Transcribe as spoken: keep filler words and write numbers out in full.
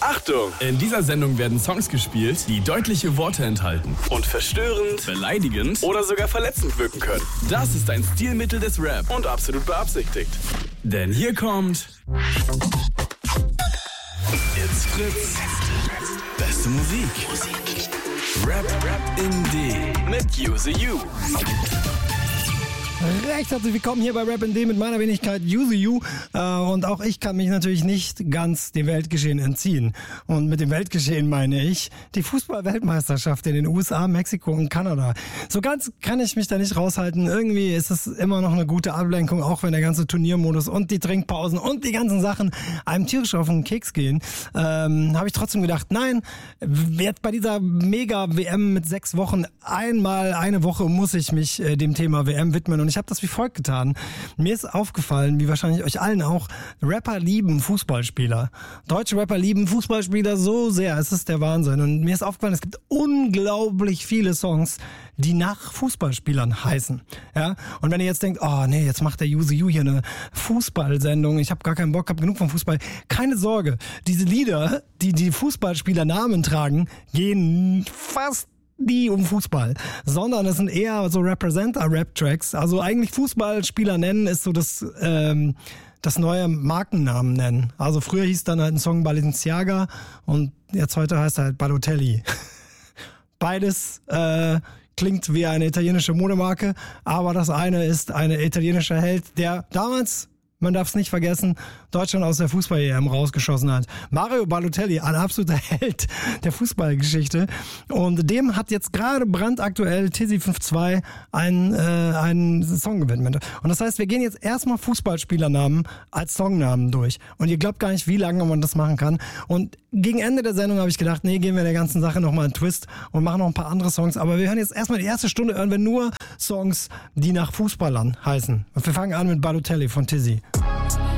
Achtung! In dieser Sendung werden Songs gespielt, die deutliche Worte enthalten und verstörend, beleidigend oder sogar verletzend wirken können. Das ist ein Stilmittel des Rap und absolut beabsichtigt. Denn hier kommt It's Fritz. Beste Musik. Rap, Rap in D mit Use You. Recht herzlich willkommen hier bei Rap in D mit meiner Wenigkeit Use You. Äh, und auch ich kann mich natürlich nicht ganz dem Weltgeschehen entziehen. Und mit dem Weltgeschehen meine ich die Fußball-Weltmeisterschaft in den U S A, Mexiko und Kanada. So ganz kann ich mich da nicht raushalten. Irgendwie ist es immer noch eine gute Ablenkung, auch wenn der ganze Turniermodus und die Trinkpausen und die ganzen Sachen einem tierisch auf den Keks gehen. Ähm, habe ich trotzdem gedacht, nein, jetzt bei dieser Mega-W M mit sechs Wochen einmal eine Woche muss ich mich äh, dem Thema W M widmen. Und ich habe das wie folgt getan. Mir ist aufgefallen, wie wahrscheinlich euch allen auch, Rapper lieben Fußballspieler. Deutsche Rapper lieben Fußballspieler so sehr. Es ist der Wahnsinn. Und mir ist aufgefallen, es gibt unglaublich viele Songs, die nach Fußballspielern heißen. Ja? Und wenn ihr jetzt denkt, oh nee, jetzt macht der Use You hier eine Fußballsendung, ich habe gar keinen Bock, habe genug vom Fußball. Keine Sorge, diese Lieder, die die Fußballspieler Namen tragen, gehen fast nie um Fußball, sondern es sind eher so Representer-Rap-Tracks. Also eigentlich Fußballspieler nennen ist so das, ähm, das neue Markennamen nennen. Also früher hieß dann halt ein Song Balenciaga und jetzt heute heißt er halt Balotelli. Beides äh, klingt wie eine italienische Modemarke, aber das eine ist eine italienische Held, der damals, man darf es nicht vergessen, Deutschland aus der Fußball-E M rausgeschossen hat. Mario Balotelli, ein absoluter Held der Fußballgeschichte. Und dem hat jetzt gerade brandaktuell Tizzy fünf zwei einen, äh, einen Song gewidmet. Und das heißt, wir gehen jetzt erstmal Fußballspielernamen als Songnamen durch. Und ihr glaubt gar nicht, wie lange man das machen kann. Und gegen Ende der Sendung habe ich gedacht, nee, geben wir der ganzen Sache nochmal einen Twist und machen noch ein paar andere Songs. Aber wir hören jetzt erstmal die erste Stunde, hören wir nur Songs, die nach Fußballern heißen. Und wir fangen an mit Balotelli von Tizzy.